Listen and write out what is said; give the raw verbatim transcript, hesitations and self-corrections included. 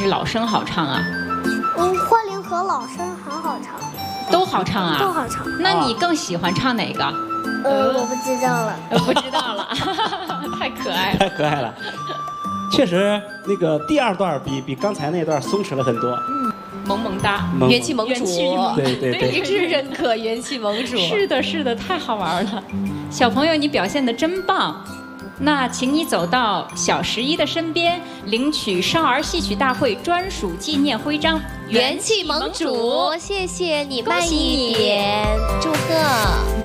是老生好唱啊？ 嗯，花铃和老生很好唱， 都好唱啊？ 都好唱。 那你更喜欢唱哪个？ 呃，我不知道了， 不知道了，太可爱了， 太可爱了。确实，那个第二段比比刚才那段松弛了很多。 嗯，萌萌哒， 萌元气盟主， 对对对， 一致认可元气盟主。 是的，是的，太好玩了。小朋友，你表现得真棒。那请你走到小十一的身边，领取少儿戏曲大会专属纪念徽章。 元气盟主，谢谢你，慢一点，祝贺。